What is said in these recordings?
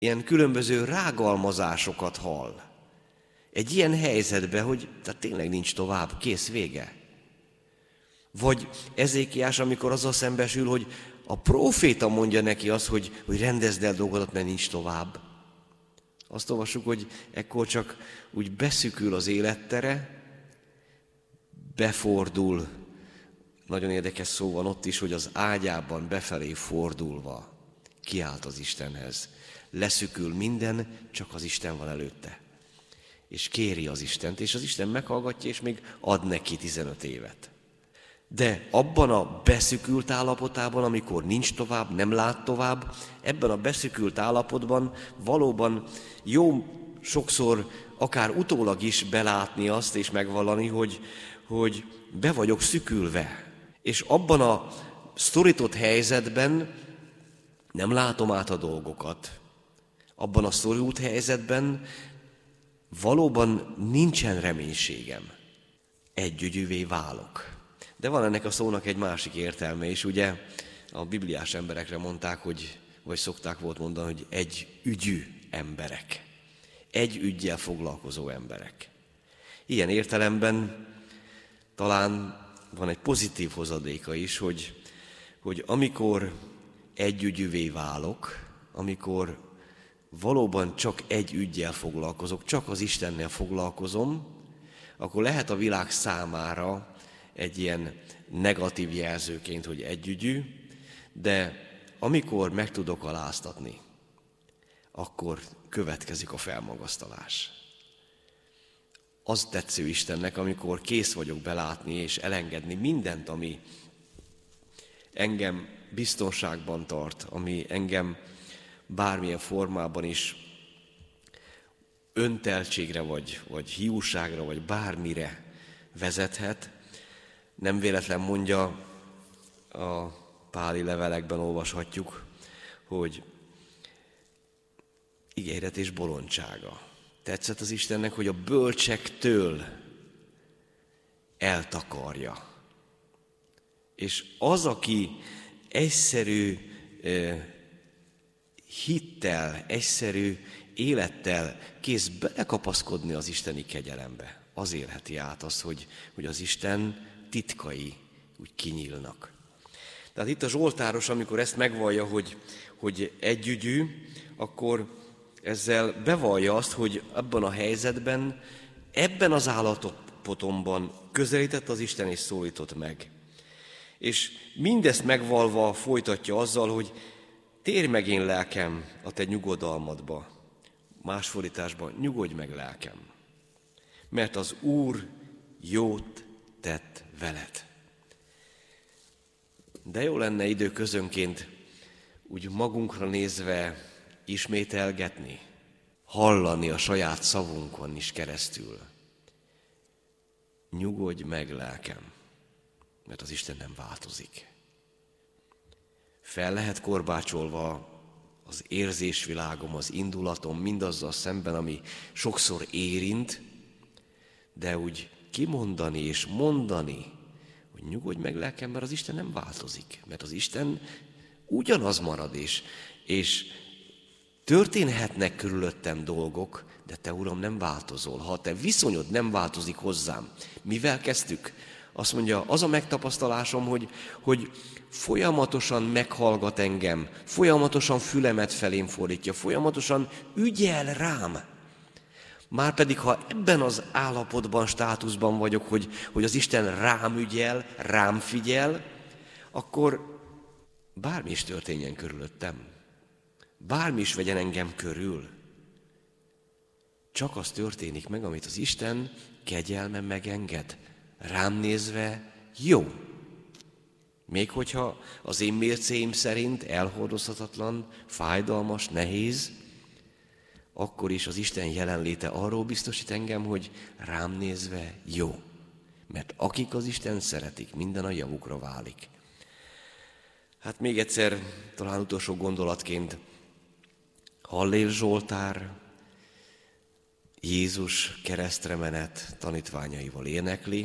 ilyen különböző rágalmazásokat hall. Egy ilyen helyzetben, hogy tehát tényleg nincs tovább, kész, vége. Vagy Ezékiás, amikor azzal szembesül, hogy a próféta mondja neki azt, hogy rendezd el dolgodat, mert nincs tovább. Azt olvassuk, hogy ekkor csak úgy beszükül az élettere, befordul, nagyon érdekes szó van ott is, hogy az ágyában befelé fordulva kiált az Istenhez. Leszükül minden, csak az Isten van előtte. És kéri az Istent, és az Isten meghallgatja, és még ad neki 15 évet. De abban a beszükült állapotában, amikor nincs tovább, nem lát tovább, ebben a beszükült állapotban valóban jó sokszor, akár utólag is belátni azt, és megvallani, hogy be vagyok szükülve. És abban a szorított helyzetben nem látom át a dolgokat. Abban a szorult helyzetben valóban nincsen reménységem. Együgyűvé válok. De van ennek a szónak egy másik értelme is, ugye a bibliás emberekre mondták, vagy szokták volt mondani, hogy együgyű emberek. Egy üggyel foglalkozó emberek. Ilyen értelemben talán van egy pozitív hozadéka is, hogy amikor együgyűvé válok, amikor valóban csak egy üggyel foglalkozok, csak az Istennel foglalkozom, akkor lehet a világ számára egy ilyen negatív jelzőként, hogy együgyű, de amikor meg tudok aláztatni, akkor következik a felmagasztalás. Az tetsző Istennek, amikor kész vagyok belátni és elengedni mindent, ami engem biztonságban tart, ami engem bármilyen formában is önteltségre, vagy hiúságra, vagy bármire vezethet. Nem véletlen mondja, a páli levelekben olvashatjuk, hogy ígéret és bolondsága. Tetszett az Istennek, hogy a bölcsektől eltakarja. És az, aki egyszerű hittel, egyszerű élettel kész belekapaszkodni az isteni kegyelembe, az élheti át azt, hogy az Isten titkai úgy kinyílnak. Tehát itt a zsoltáros, amikor ezt megvallja, hogy együgyű, akkor ezzel bevallja azt, hogy abban a helyzetben, ebben az állapotomban közelített az Isten és szólított meg. És mindezt megvalva folytatja azzal, hogy térj meg én lelkem a te nyugodalmadba. Más fordításban, nyugodj meg lelkem. Mert az Úr jót tett veled. De jó lenne időközönként úgy magunkra nézve ismételgetni, hallani a saját szavunkon is keresztül. Nyugodj meg lelkem, mert az Isten nem változik. Fel lehet korbácsolva az érzésvilágom, az indulatom mindazzal szemben, ami sokszor érint, de úgy kimondani és mondani, hogy nyugodj meg lelkem, mert az Isten nem változik. Mert az Isten ugyanaz marad, és történhetnek körülöttem dolgok, de te, Uram, nem változol. Ha a te viszonyod nem változik hozzám, mivel kezdtük? Azt mondja, az a megtapasztalásom, hogy folyamatosan meghallgat engem, folyamatosan fülemet felém fordítja, folyamatosan ügyel rám. Márpedig, ha ebben az állapotban, státuszban vagyok, hogy az Isten rám ügyel, rám figyel, akkor bármi is történjen körülöttem, bármi is vegyen engem körül, csak az történik meg, amit az Isten kegyelme megenged. Rám nézve jó. Még hogyha az én mércéim szerint elhordozhatatlan, fájdalmas, nehéz, akkor is az Isten jelenléte arról biztosít engem, hogy rám nézve jó. Mert akik az Isten szeretik, minden a javukra válik. Hát még egyszer, talán utolsó gondolatként, Hallél Zsoltár, Jézus keresztre menet tanítványaival énekli.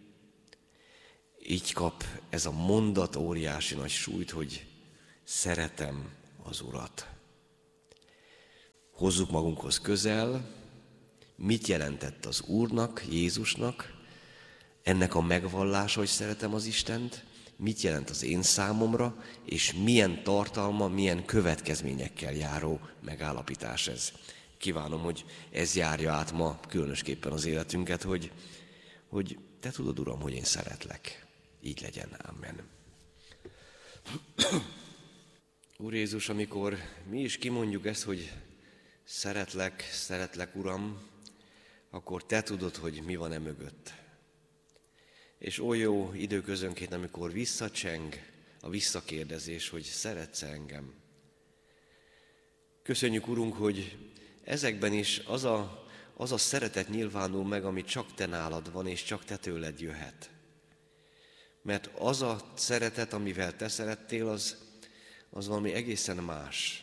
Így kap ez a mondat óriási nagy súlyt, hogy szeretem az Urat. Hozzuk magunkhoz közel, mit jelentett az Úrnak, Jézusnak, ennek a megvallása, hogy szeretem az Istent, mit jelent az én számomra, és milyen tartalma, milyen következményekkel járó megállapítás ez. Kívánom, hogy ez járja át ma különösképpen az életünket, hogy te tudod, Uram, hogy én szeretlek. Így legyen. Amen. Úr Jézus, amikor mi is kimondjuk ezt, hogy szeretlek, Uram, akkor te tudod, hogy mi van mögött. És oly jó időközönként, amikor visszacseng a visszakérdezés, hogy szeretsz engem. Köszönjük, Urunk, hogy ezekben is az a szeretet nyilvánul meg, ami csak te nálad van, és csak te tőled jöhet. Mert az a szeretet, amivel te szerettél, az valami egészen más.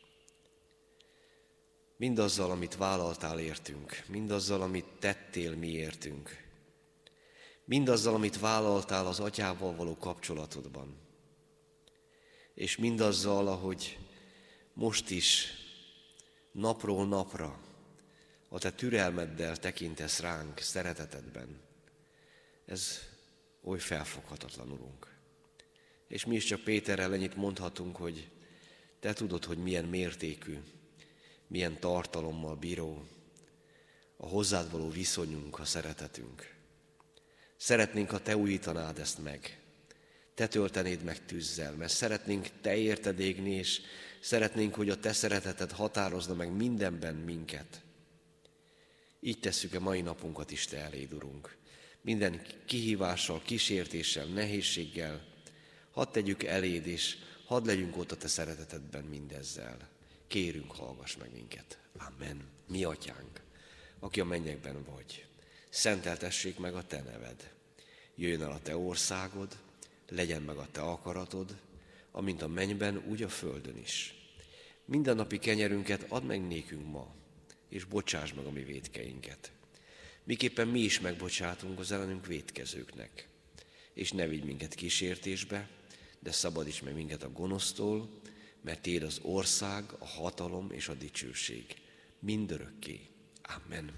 Mindazzal, amit vállaltál értünk, mindazzal, amit tettél mi értünk, mindazzal, amit vállaltál az Atyával való kapcsolatodban, és mindazzal, ahogy most is napról napra a te türelmeddel tekintesz ránk szeretetedben. Ez oly felfoghatatlan, Urunk. És mi is csak Péterrel ennyit mondhatunk, hogy te tudod, hogy milyen mértékű, milyen tartalommal bíró a hozzád való viszonyunk, a szeretetünk. Szeretnénk, ha te újítanád ezt meg, te töltenéd meg tűzzel, mert szeretnénk te érted égni, és szeretnénk, hogy a te szereteted határozna meg mindenben minket. Így tesszük a mai napunkat is te eléd, Urunk. Minden kihívással, kísértéssel, nehézséggel, hadd tegyük eléd, és hadd legyünk ott a te szeretetedben mindezzel. Kérünk, hallgass meg minket. Amen. Mi Atyánk, aki a mennyekben vagy, szenteltessék meg a te neved. Jöjjön el a te országod, legyen meg a te akaratod, amint a mennyben, úgy a földön is. Mindennapi kenyerünket add meg nékünk ma, és bocsáss meg a mi vétkeinket. Miképpen mi is megbocsátunk az ellenünk vétkezőknek. És ne vigy minket kísértésbe, de szabadíts meg minket a gonosztól, mert tiéd az ország, a hatalom és a dicsőség mindörökké. Amen.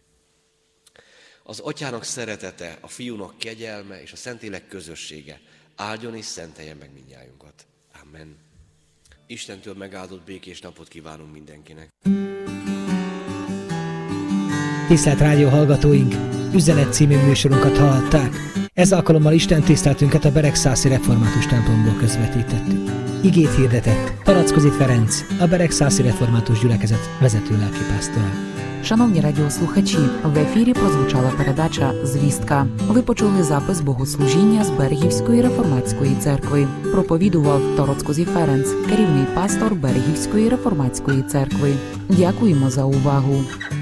Az Atyának szeretete, a Fiúnak kegyelme és a Szentlélek közössége áldjon és szenteljen meg mindnyájunkat. Amen. Istentől megáldott békés napot kívánunk mindenkinek. Tisztelt rádió hallgatóink! Üzenet című műsorunkat hallhatták. Ez alkalommal Isten tiszteltünket a Beregszászi Református templomból közvetítettük. Igét hirdetett Tarackozi Ferenc, a Beregszászi Református Gyülekezet vezető lelkipásztora. Шановні радіослухачі, в ефірі прозвучала передача «Звістка». Ви почули запис богослужіння з Берегівської реформатської церкви. Проповідував Тарацькозі Ференц, керівний пастор Берегівської реформатської церкви. Дякуємо за увагу.